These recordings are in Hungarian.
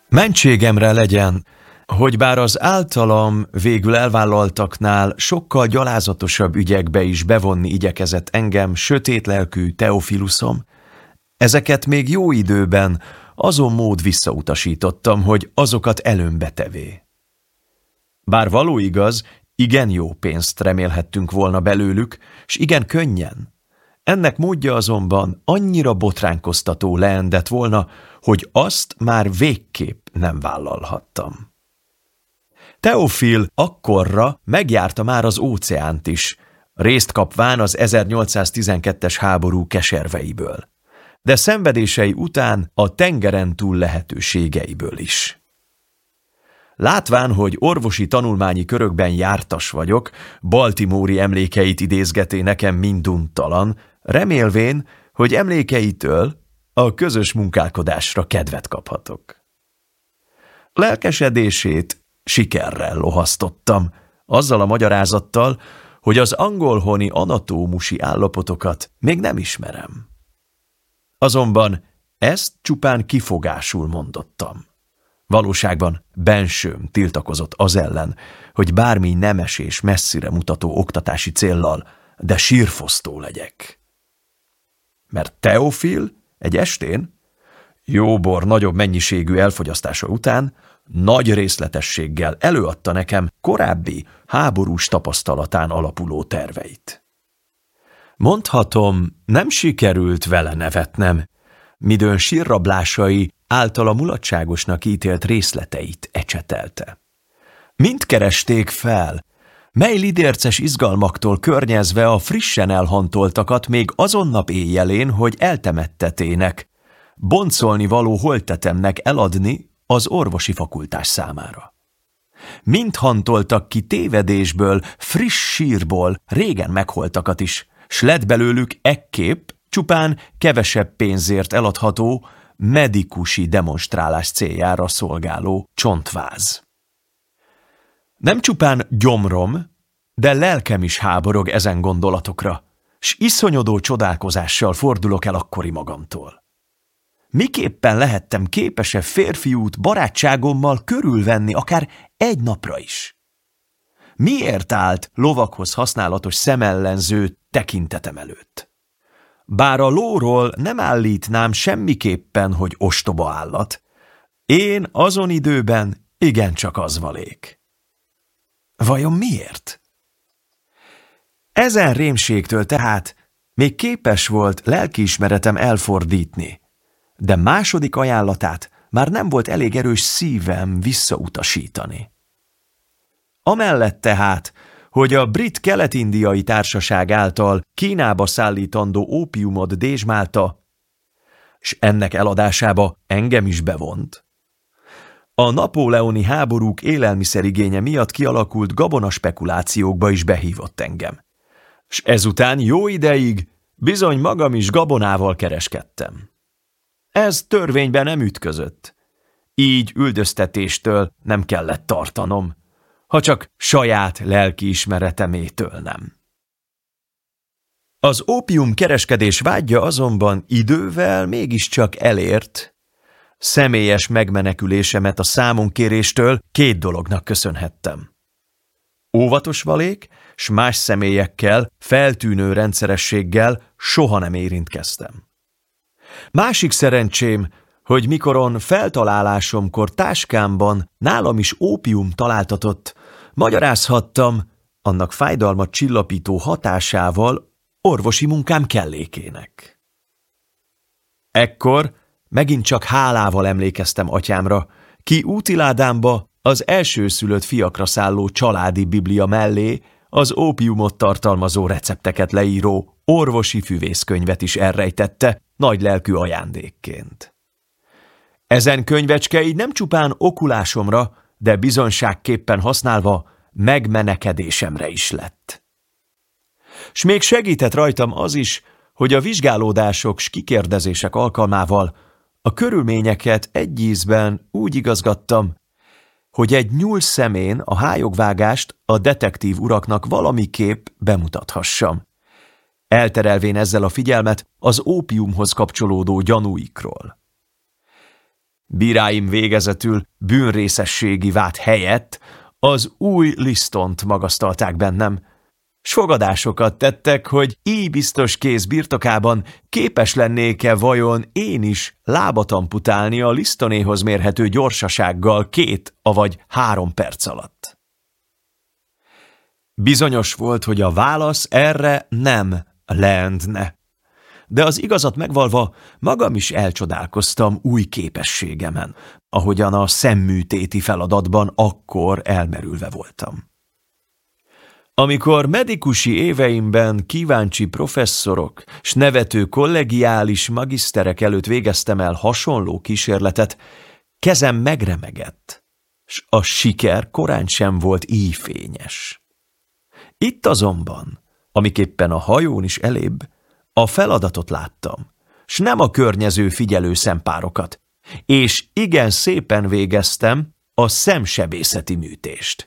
Mentségemre legyen, hogy bár az általam végül elvállaltaknál sokkal gyalázatosabb ügyekbe is bevonni igyekezett engem sötétlelkű Teofiluszom, ezeket még jó időben azon mód visszautasítottam, hogy azokat előmbe tevé. Bár való igaz, igen jó pénzt remélhettünk volna belőlük, s igen könnyen. Ennek módja azonban annyira botránkoztató leendett volna, hogy azt már végképp nem vállalhattam. Teofil akkorra megjárta már az óceánt is, részt kapván az 1812-es háború keserveiből, de szenvedései után a tengeren túl lehetőségeiből is. Látván, hogy orvosi tanulmányi körökben jártas vagyok, baltimore-i emlékeit idézgeté nekem minduntalan, remélvén, hogy emlékeitől a közös munkálkodásra kedvet kaphatok. Lelkesedését sikerrel lohasztottam, azzal a magyarázattal, hogy az angolhoni anatómusi állapotokat még nem ismerem. Azonban ezt csupán kifogásul mondottam. Valóságban bensőm tiltakozott az ellen, hogy bármi nemes és messzire mutató oktatási céllal, de sírfosztó legyek. Mert Teofil egy estén, jó bor nagyobb mennyiségű elfogyasztása után, nagy részletességgel előadta nekem korábbi háborús tapasztalatán alapuló terveit. Mondhatom, nem sikerült vele nevetnem, midőn sírrablásai általa mulatságosnak ítélt részleteit ecsetelte. Mind keresték fel, mely lidérces izgalmaktól környezve a frissen elhantoltakat még azon nap éjjelén, hogy eltemettetének, boncolni való holttetemnek eladni az orvosi fakultás számára. Mind hantoltak ki tévedésből, friss sírból régen megholtakat is, s lett belőlük ekképp csupán kevesebb pénzért eladható, medikusi demonstrálás céljára szolgáló csontváz. Nem csupán gyomrom, de lelkem is háborog ezen gondolatokra, s iszonyodó csodálkozással fordulok el akkori magamtól. Miképpen lehettem képes-e férfiút barátságommal körülvenni akár egy napra is? Miért állt lovakhoz használatos szemellenző tekintetem előtt? Bár a lóról nem állítnám semmiképpen, hogy ostoba állat, én azon időben igencsak az valék. Vajon miért? Ezen rémségtől tehát még képes volt lelkiismeretem elfordítni, de második ajánlatát már nem volt elég erős szívem visszautasítani. Amellett tehát, hogy a Brit Kelet-indiai Társaság által Kínába szállítandó ópiumot dézsmálta, s ennek eladásába engem is bevont. A napóleoni háborúk élelmiszerigénye miatt kialakult gabonaspekulációkba is behívott engem, s ezután jó ideig bizony magam is gabonával kereskedtem. Ez törvényben nem ütközött, így üldöztetéstől nem kellett tartanom, ha csak saját lelkiismeretemétől nem. Az ópium kereskedés vágya azonban idővel mégiscsak elért. Személyes megmenekülésemet a számonkéréstől két dolognak köszönhettem. Óvatos valék, s más személyekkel, feltűnő rendszerességgel soha nem érintkeztem. Másik szerencsém, hogy mikoron feltalálásomkor táskámban nálam is ópium találtatott, magyarázhattam annak fájdalmat csillapító hatásával orvosi munkám kellékének. Ekkor megint csak hálával emlékeztem atyámra, ki útiládámba az elsőszülött fiakra szálló családi biblia mellé az ópiumot tartalmazó recepteket leíró orvosi füvészkönyvet is elrejtette nagylelkű ajándékként. Ezen könyvecske így nem csupán okulásomra, de bizonságképpen használva megmenekedésemre is lett. S még segített rajtam az is, hogy a vizsgálódások s kikérdezések alkalmával a körülményeket egy ízben úgy igazgattam, hogy egy nyúl szemén a hályogvágást a detektív uraknak valamiképp bemutathassam, elterelvén ezzel a figyelmet az ópiumhoz kapcsolódó gyanúikról. Bíráim végezetül bűnrészességi vád helyett az új Listont magasztalták bennem, s fogadásokat tettek, hogy így biztos kéz birtokában képes lennék-e vajon én is lábat amputálni a Listonéhoz mérhető gyorsasággal 2 avagy 3 perc alatt. Bizonyos volt, hogy a válasz erre nem leendne, de az igazat megvalva magam is elcsodálkoztam új képességemen, ahogyan a szemműtéti feladatban akkor elmerülve voltam. Amikor medikusi éveimben kíváncsi professzorok s nevető kollegiális magiszterek előtt végeztem el hasonló kísérletet, kezem megremegett, s a siker korán sem volt így fényes. Itt azonban, amiképpen a hajón is elébb, a feladatot láttam, s nem a környező figyelő szempárokat, és igen szépen végeztem a szemsebészeti műtést.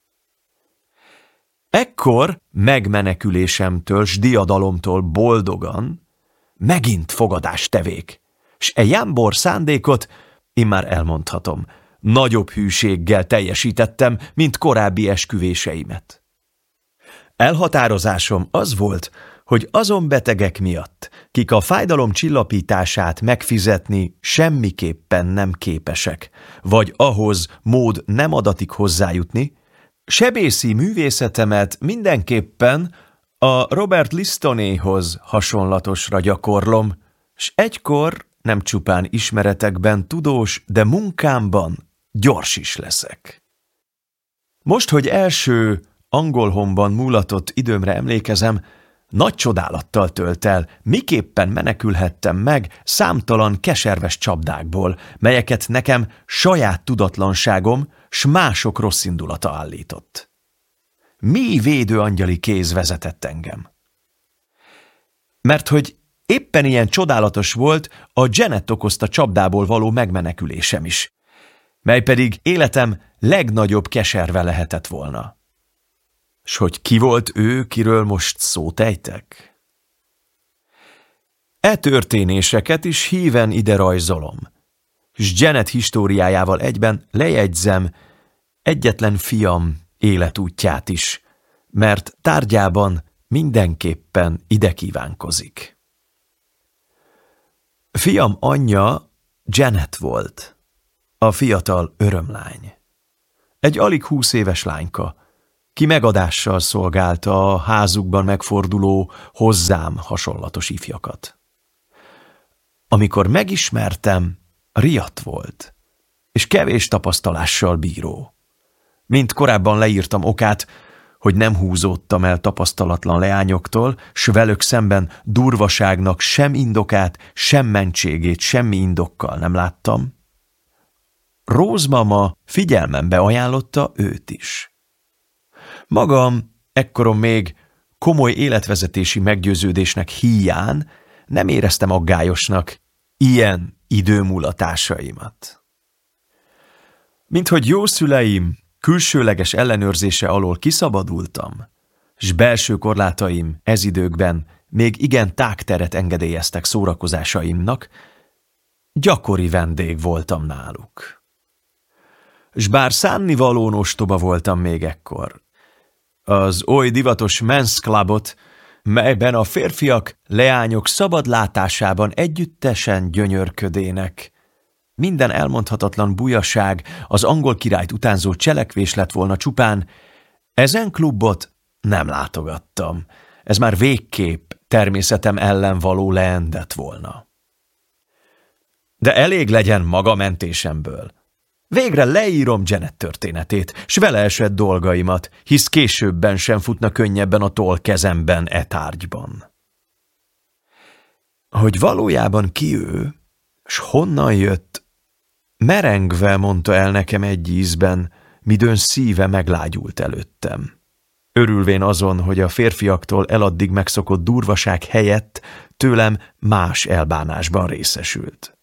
Ekkor megmenekülésemtől s diadalomtól boldogan megint fogadást tevék, s jámbor szándékot, immár elmondhatom, nagyobb hűséggel teljesítettem, mint korábbi esküvéseimet. Elhatározásom az volt, hogy azon betegek miatt, kik a fájdalom csillapítását megfizetni semmiképpen nem képesek, vagy ahhoz mód nem adatik hozzájutni, sebészi művészetemet mindenképpen a Robert Listonéhoz hasonlatosra gyakorlom, s egykor nem csupán ismeretekben tudós, de munkámban gyors is leszek. Most, hogy első angolhomban múlatott időmre emlékezem, nagy csodálattal tölt el, miképpen menekülhettem meg számtalan keserves csapdákból, melyeket nekem saját tudatlanságom s mások rosszindulata állított. Mi védőangyali kéz vezetett engem? Mert hogy éppen ilyen csodálatos volt a Janet okozta csapdából való megmenekülésem is, mely pedig életem legnagyobb keserve lehetett volna. S hogy ki volt ő, kiről most szót ejtek? E történéseket is híven ide rajzolom, s Janet históriájával egyben lejegyzem egyetlen fiam életútját is, mert tárgyában mindenképpen ide kívánkozik. Fiam anyja Janet volt, a fiatal örömlány. Egy alig 20 éves lányka, ki megadással szolgálta a házukban megforduló, hozzám hasonlatos ifjakat. Amikor megismertem, riadt volt, és kevés tapasztalással bíró. Mint korábban leírtam okát, hogy nem húzódtam el tapasztalatlan leányoktól, s velük szemben durvaságnak sem indokát, sem mentségét semmi indokkal nem láttam, Rose mama figyelmembe ajánlotta őt is. Magam ekkoron még komoly életvezetési meggyőződésnek híján nem éreztem aggályosnak ilyen időmulatásaimat. Minthogy jó szüleim külsőleges ellenőrzése alól kiszabadultam, s belső korlátaim ez időkben még igen tágteret engedélyeztek szórakozásaimnak, gyakori vendég voltam náluk. S bár szánnivalón ostoba voltam még ekkor, az oly divatos men's clubot, melyben a férfiak, leányok szabad látásában együttesen gyönyörködének, minden elmondhatatlan bujaság, az angol királyt utánzó cselekvés lett volna csupán, ezen klubot nem látogattam, ez már végképp természetem ellen való leendett volna. De elég legyen maga mentésemből. Végre leírom Janet történetét, s vele esett dolgaimat, hisz későbben sem futna könnyebben a toll kezemben e tárgyban. Hogy valójában ki ő, s honnan jött, merengve mondta el nekem egy ízben, midőn szíve meglágyult előttem. Örülvén azon, hogy a férfiaktól eladdig megszokott durvaság helyett tőlem más elbánásban részesült.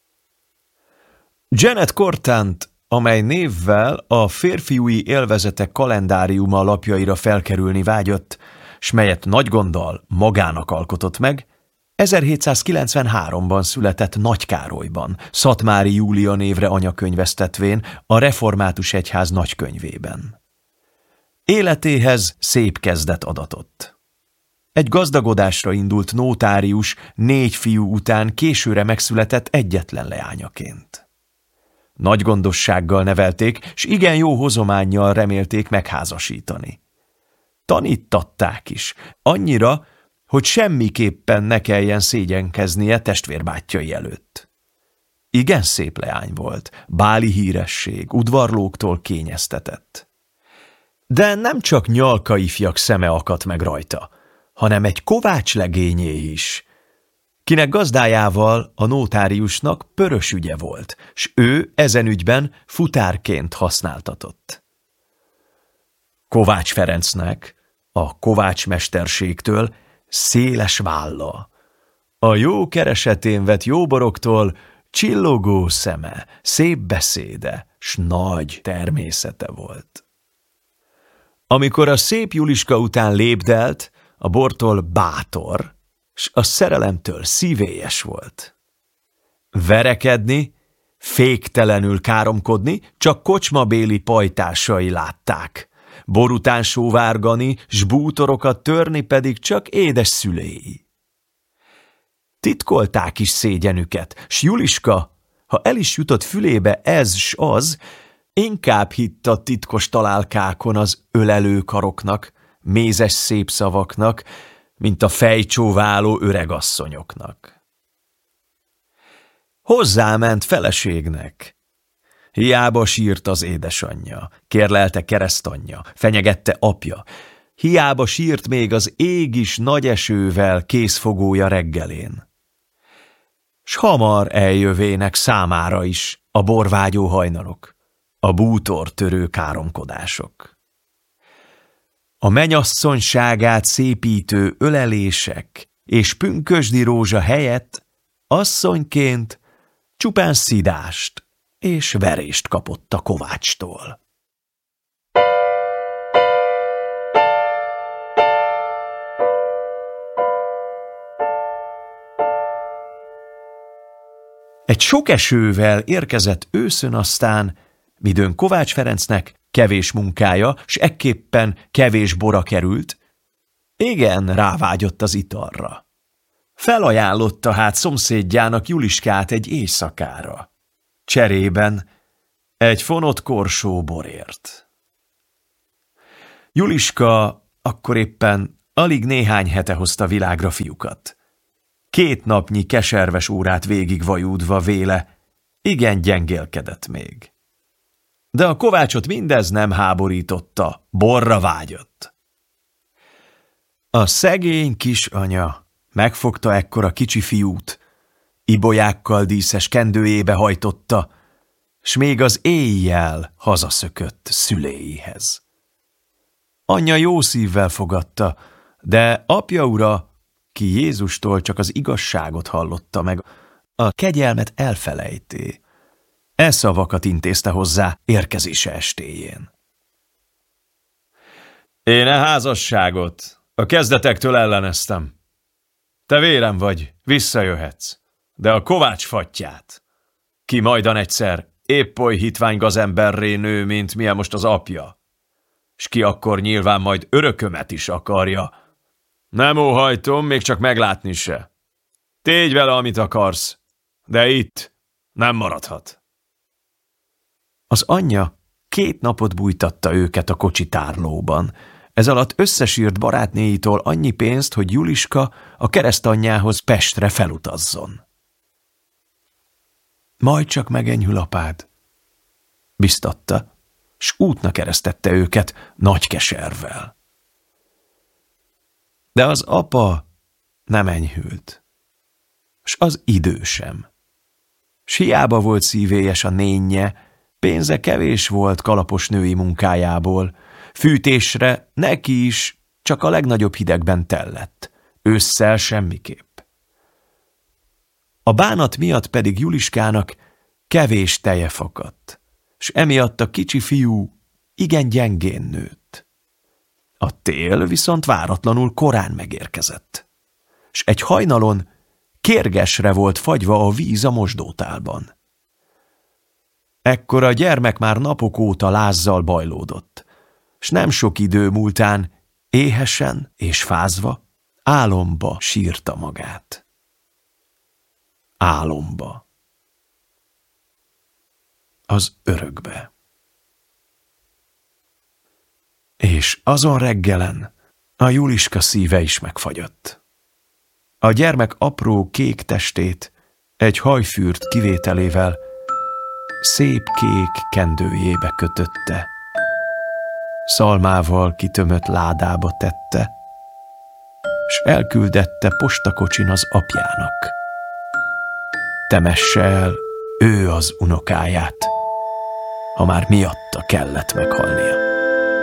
Janet Cortant, amely névvel a férfiúi élvezetek kalendáriuma lapjaira felkerülni vágyott, s melyet nagy gonddal magának alkotott meg, 1793-ban született Nagykárolyban, Szatmári Júlia névre anyakönyvesztetvén a Református Egyház nagykönyvében. Életéhez szép kezdet adatott. Egy gazdagodásra indult notárius 4 fiú után későre megszületett egyetlen leányaként. Nagy gondossággal nevelték, s igen jó hozománnyal remélték megházasítani. Tanítatták is, annyira, hogy semmiképpen ne kelljen szégyenkeznie testvérbátyjai előtt. Igen szép leány volt, báli híresség, udvarlóktól kényeztetett. De nem csak Nyalka ifjak szeme akadt meg rajta, hanem egy Kovács legényé is, kinek gazdájával, a notáriusnak pörös ügye volt, s ő ezen ügyben futárként használtatott. Kovács Ferencnek, a Kovács mesterségtől széles válla, a jó keresetén vett jóboroktól csillogó szeme, szép beszéde, s nagy természete volt. Amikor a szép Juliska után lépdelt, a bortól bátor, s a szerelemtől szívélyes volt. Verekedni, féktelenül káromkodni csak kocsmabéli pajtásai látták, bor után sóvárgani, s bútorokat törni pedig csak édes szüléi. Titkolták is szégyenüket, s Juliska, ha el is jutott fülébe ez s az, inkább hitt a titkos találkákon az ölelő karoknak, mézes szép szavaknak, mint a fejcsóváló öregasszonyoknak. Hozzáment feleségnek. Hiába sírt az édesanyja, kérlelte keresztanyja, fenyegette apja. Hiába sírt még az ég is nagy esővel készfogója reggelén. S hamar eljövének számára is a borvágyó hajnalok, a bútortörő káromkodások. A menyasszonyságát szépítő ölelések és pünkösdi rózsa helyett asszonyként csupán szidást és verést kapott a Kovácstól. Egy sok esővel érkezett őszön aztán, midőn Kovács Ferencnek kevés munkája, s ekképpen kevés bora került, igen rávágyott az italra. Felajánlotta hát szomszédjának Juliskát egy éjszakára. Cserében egy fonott korsó borért. Juliska akkor éppen alig néhány hete hozta világra fiúkat. 2 napnyi keserves órát végigvajúdva véle, igen gyengélkedett még. De a Kovácsot mindez nem háborította, borra vágyott. A szegény kisanya megfogta ekkora kicsi fiút, ibolyákkal díszes kendőjébe hajtotta, s még az éjjel hazaszökött szüléihez. Anyja jó szívvel fogadta, de apja ura, ki Jézustól csak az igazságot hallotta meg, a kegyelmet elfelejté. E szavakat intézte hozzá érkezése estéjén. Én e házasságot a kezdetektől elleneztem. Te vérem vagy, visszajöhetsz, de a Kovács fattyát, ki majdan egyszer épp oly hitvány gazemberré nő, mint milyen most az apja, s ki akkor nyilván majd örökömet is akarja. Nem óhajtom, még csak meglátni se. Tégy vele, amit akarsz, de itt nem maradhat. Az anyja 2 napot bújtatta őket a kocsitárlóban. Ez alatt összesírt barátnéitól annyi pénzt, hogy Juliska a keresztanyjához Pestre felutazzon. Majd csak megenyhül apád, biztatta, s útnak eresztette őket nagy keservvel. De az apa nem enyhült, s az idő sem. S hiába volt szívélyes a nénje, pénze kevés volt kalapos női munkájából, fűtésre neki is csak a legnagyobb hidegben tellett, ősszel semmiképp. A bánat miatt pedig Juliskának kevés teje fakadt, s emiatt a kicsi fiú igen gyengén nőtt. A tél viszont váratlanul korán megérkezett, s egy hajnalon kérgesre volt fagyva a víz a mosdótálban. Ekkor a gyermek már napok óta lázzal bajlódott, s nem sok idő múltán éhesen és fázva álomba sírta magát. Álomba. Az örökbe. És azon reggelen a Juliska szíve is megfagyott. A gyermek apró kék testét egy hajfűrt kivételével szép kék kendőjébe kötötte, szalmával kitömött ládába tette, s elküldette postakocsin az apjának. Temesse el ő az unokáját, ha már miatta kellett meghalnia.